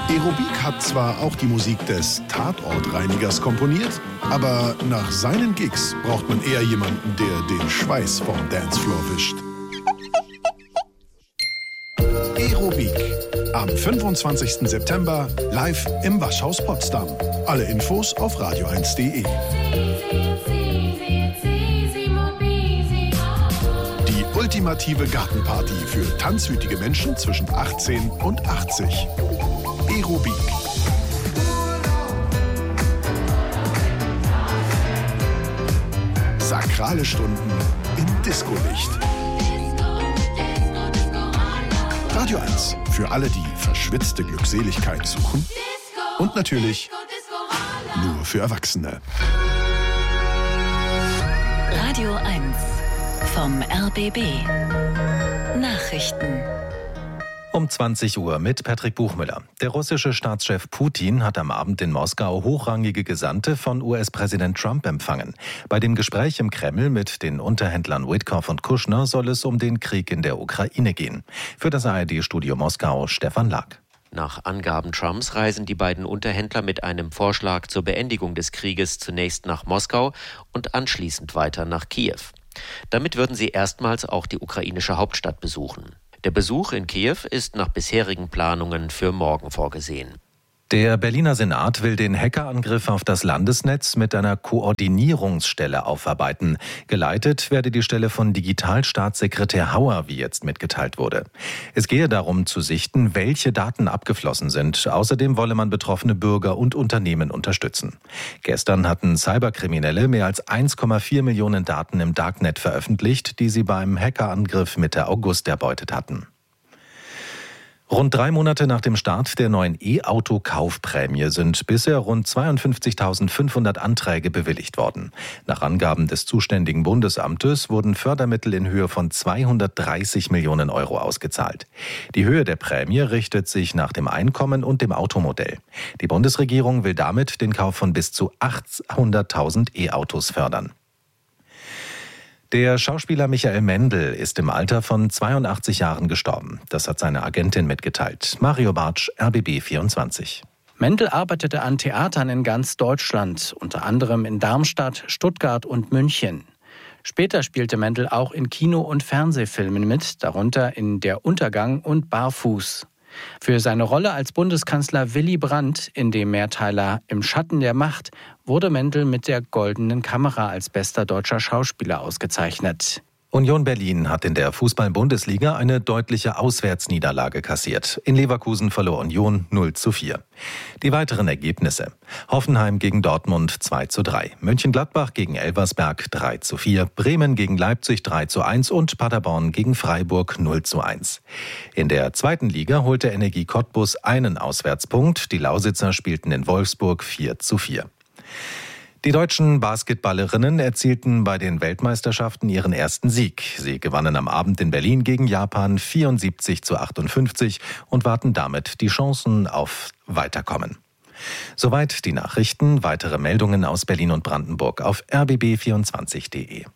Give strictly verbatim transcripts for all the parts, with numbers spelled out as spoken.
Aerobik hat zwar auch die Musik des Tatortreinigers komponiert, aber nach seinen Gigs braucht man eher jemanden, der den Schweiß vom Dancefloor wischt. Aerobik. Am fünfundzwanzigsten September live im Waschhaus Potsdam. Alle Infos auf radio eins punkt de. Die ultimative Gartenparty für tanzwütige Menschen zwischen achtzehn und achtzig. Aerobik. Sakrale Stunden im Discolicht. Radio eins für alle, die verschwitzte Glückseligkeit suchen. Und natürlich nur für Erwachsene. Radio eins vom R B B. Nachrichten. Um zwanzig Uhr mit Patrick Buchmüller. Der russische Staatschef Putin hat am Abend in Moskau hochrangige Gesandte von U S-Präsident Trump empfangen. Bei dem Gespräch im Kreml mit den Unterhändlern Witkoff und Kushner soll es um den Krieg in der Ukraine gehen. Für das A R D-Studio Moskau Stefan Lag. Nach Angaben Trumps reisen die beiden Unterhändler mit einem Vorschlag zur Beendigung des Krieges zunächst nach Moskau und anschließend weiter nach Kiew. Damit würden sie erstmals auch die ukrainische Hauptstadt besuchen. Der Besuch in Kiew ist nach bisherigen Planungen für morgen vorgesehen. Der Berliner Senat will den Hackerangriff auf das Landesnetz mit einer Koordinierungsstelle aufarbeiten. Geleitet werde die Stelle von Digitalstaatssekretär Hauer, wie jetzt mitgeteilt wurde. Es gehe darum zu sichten, welche Daten abgeflossen sind. Außerdem wolle man betroffene Bürger und Unternehmen unterstützen. Gestern hatten Cyberkriminelle mehr als eins Komma vier Millionen Daten im Darknet veröffentlicht, die sie beim Hackerangriff Mitte August erbeutet hatten. Rund drei Monate nach dem Start der neuen E-Auto-Kaufprämie sind bisher rund zweiundfünfzigtausendfünfhundert Anträge bewilligt worden. Nach Angaben des zuständigen Bundesamtes wurden Fördermittel in Höhe von zweihundertdreißig Millionen Euro ausgezahlt. Die Höhe der Prämie richtet sich nach dem Einkommen und dem Automodell. Die Bundesregierung will damit den Kauf von bis zu achthunderttausend E-Autos fördern. Der Schauspieler Michael Mendl ist im Alter von zweiundachtzig Jahren gestorben. Das hat seine Agentin mitgeteilt. Mario Bartsch, R B B vierundzwanzig. Mendl arbeitete an Theatern in ganz Deutschland, unter anderem in Darmstadt, Stuttgart und München. Später spielte Mendl auch in Kino- und Fernsehfilmen mit, darunter in Der Untergang und Barfuß. Für seine Rolle als Bundeskanzler Willy Brandt in dem Mehrteiler Im Schatten der Macht wurde Mendl mit der Goldenen Kamera als bester deutscher Schauspieler ausgezeichnet. Union Berlin hat in der Fußball-Bundesliga eine deutliche Auswärtsniederlage kassiert. In Leverkusen verlor Union null zu vier. Die weiteren Ergebnisse: Hoffenheim gegen Dortmund zwei zu drei, Mönchengladbach gegen Elversberg drei zu vier, Bremen gegen Leipzig drei zu eins und Paderborn gegen Freiburg null zu eins. In der zweiten Liga holte Energie Cottbus einen Auswärtspunkt. Die Lausitzer spielten in Wolfsburg vier zu vier. Die deutschen Basketballerinnen erzielten bei den Weltmeisterschaften ihren ersten Sieg. Sie gewannen am Abend in Berlin gegen Japan vierundsiebzig zu achtundfünfzig und wahrten damit die Chancen auf Weiterkommen. Soweit die Nachrichten. Weitere Meldungen aus Berlin und Brandenburg auf r b b vierundzwanzig punkt de.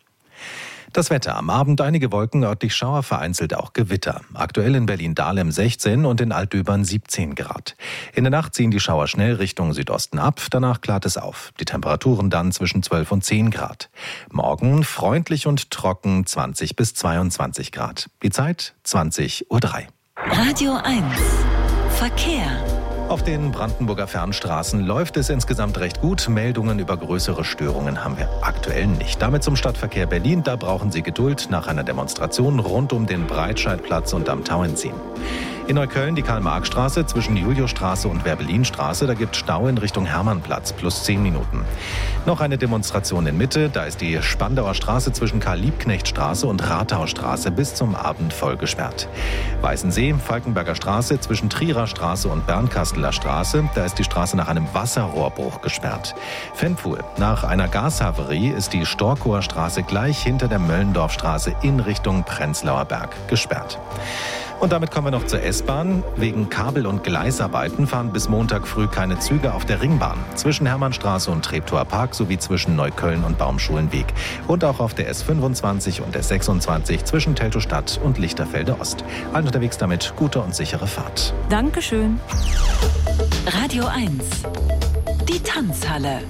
Das Wetter: am Abend einige Wolken, örtlich Schauer, vereinzelt auch Gewitter. Aktuell in Berlin-Dahlem sechzehn und in Altdöbern siebzehn Grad. In der Nacht ziehen die Schauer schnell Richtung Südosten ab, danach klart es auf. Die Temperaturen dann zwischen zwölf und zehn Grad. Morgen freundlich und trocken, zwanzig bis zweiundzwanzig Grad. Die Zeit zwanzig Uhr drei. Radio eins Verkehr. Auf den Brandenburger Fernstraßen läuft es insgesamt recht gut. Meldungen über größere Störungen haben wir aktuell nicht. Damit zum Stadtverkehr Berlin. Da brauchen Sie Geduld nach einer Demonstration rund um den Breitscheidplatz und am Tauenziehen. In Neukölln die Karl-Marx-Straße zwischen Juliusstraße und Werbelinstraße. Da gibt es Stau in Richtung Hermannplatz, plus zehn Minuten. Noch eine Demonstration in Mitte. Da ist die Spandauer Straße zwischen Karl-Liebknecht-Straße und Rathaustraße bis zum Abend voll gesperrt. Weißensee, Falkenberger Straße zwischen Trierer Straße und Bernkasteler Straße. Da ist die Straße nach einem Wasserrohrbruch gesperrt. Fenfuhl, nach einer Gashaverie ist die Storkower Straße gleich hinter der Möllendorfstraße in Richtung Prenzlauer Berg gesperrt. Und damit kommen wir noch zur S-Bahn. Wegen Kabel- und Gleisarbeiten fahren bis Montag früh keine Züge auf der Ringbahn. Zwischen Hermannstraße und Treptower Park sowie zwischen Neukölln und Baumschulenweg. Und auch auf der S fünfundzwanzig und S sechsundzwanzig zwischen Teltow-Stadt und Lichterfelde Ost. Allen unterwegs damit gute und sichere Fahrt. Dankeschön. Radio eins. Die Tanzhalle.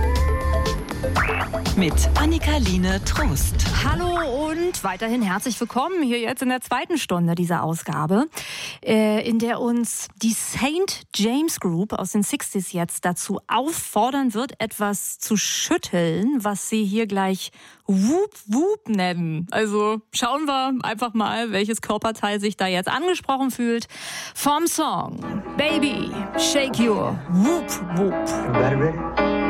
Mit Annika-Line Trost. Hallo und weiterhin herzlich willkommen hier jetzt in der zweiten Stunde dieser Ausgabe, äh, in der uns die Saint James Group aus den sechziger jetzt dazu auffordern wird, etwas zu schütteln, was sie hier gleich Whoop Whoop nennen. Also schauen wir einfach mal, welches Körperteil sich da jetzt angesprochen fühlt. Vom Song Baby, Shake Your Whoop Whoop. Everybody ready?